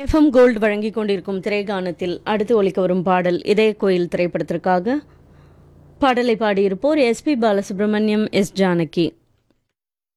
FM gold வழங்கிக் கொண்டிருக்கும் திரைகானத்தில் அடுத்து ஒலிக்க வரும் பாடல் இதய கோயில் திரைப்படத்திற்காக பாடலை பாடியிருப்போர் எஸ்பி பாலசுப்ரமணியம், எஸ் ஜானகி.